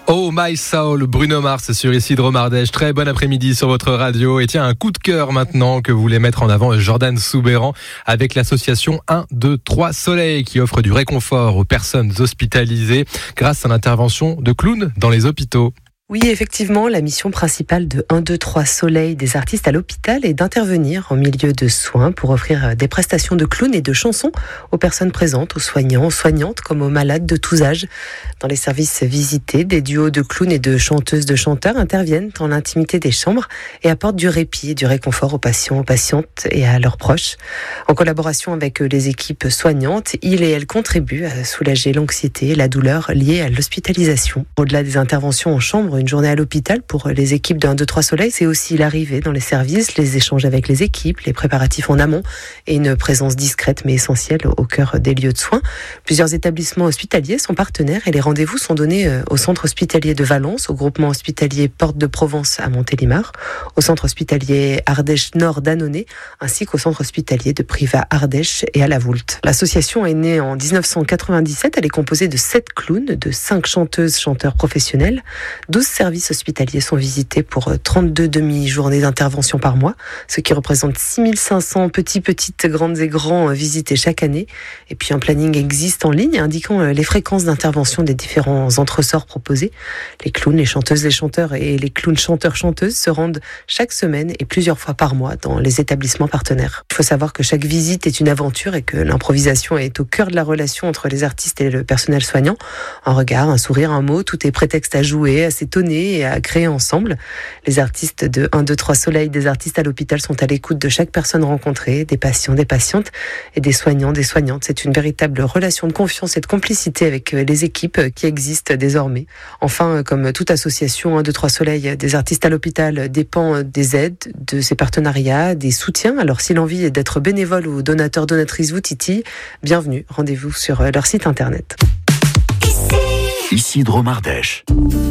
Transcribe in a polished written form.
Oh My Soul, Bruno Mars sur Isidro Mardèche. Très bon après-midi sur votre radio. Et tiens, un coup de cœur maintenant que vous voulez mettre en avant Jordan Soubéran avec l'association 1, 2, 3 Soleil qui offre du réconfort aux personnes hospitalisées grâce à l'intervention de clowns dans les hôpitaux. Oui, effectivement, la mission principale de 1, 2, 3 Soleil des artistes à l'hôpital est d'intervenir en milieu de soins pour offrir des prestations de clowns et de chansons aux personnes présentes, aux soignants, aux soignantes comme aux malades de tous âges. Dans les services visités, des duos de clowns et de chanteuses de chanteurs interviennent dans l'intimité des chambres et apportent du répit et du réconfort aux patients, aux patientes et à leurs proches. En collaboration avec les équipes soignantes, ils et elles contribuent à soulager l'anxiété et la douleur liée à l'hospitalisation. Au-delà des interventions en chambre, une journée à l'hôpital pour les équipes de 1, 2, 3 Soleil, c'est aussi l'arrivée dans les services, les échanges avec les équipes, les préparatifs en amont et une présence discrète mais essentielle au cœur des lieux de soins. Plusieurs établissements hospitaliers sont partenaires et les rendez-vous sont donnés au centre hospitalier de Valence, au groupement hospitalier Porte de Provence à Montélimar, au centre hospitalier Ardèche Nord d'Annonay, ainsi qu'au centre hospitalier de Privas Ardèche et à la Voulte. L'association est née en 1997, elle est composée de 7 clowns, de 5 chanteuses, chanteurs professionnels, 12 services hospitaliers sont visités pour 32 demi-journées d'intervention par mois, ce qui représente 6500 petites, grandes et grands visités chaque année. Et puis un planning existe en ligne indiquant les fréquences d'intervention des différents entresorts proposés. Les clowns, les chanteuses, les chanteurs et les clowns chanteurs-chanteuses se rendent chaque semaine et plusieurs fois par mois dans les établissements partenaires. Il faut savoir que chaque visite est une aventure et que l'improvisation est au cœur de la relation entre les artistes et le personnel soignant. Un regard, un sourire, un mot, tout est prétexte à jouer, à s'étonner et à créer ensemble. Les artistes de 1, 2, 3 Soleil des artistes à l'hôpital sont à l'écoute de chaque personne rencontrée, des patients, des patientes et des soignants, des soignantes. C'est une véritable relation de confiance et de complicité avec les équipes qui existent désormais. Enfin, comme toute association 1, 2, 3 Soleil des artistes à l'hôpital dépend des aides, de ses partenariats, des soutiens. Alors si l'envie est d'être bénévole ou donateur, donatrice vous titille, bienvenue, rendez-vous sur leur site internet. Isidro Mardèche.